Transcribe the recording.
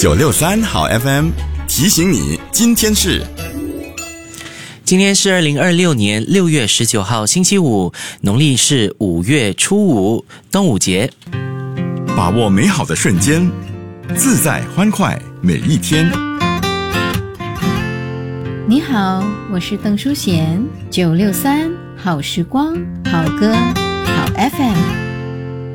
963好 FM 提醒你，今天是 2026年6月19号星期五，农历是5月初5，端午节。 把握美好的瞬间，自在欢快每一天。 你好，我是邓淑贤，963好时光，好歌，好 FM。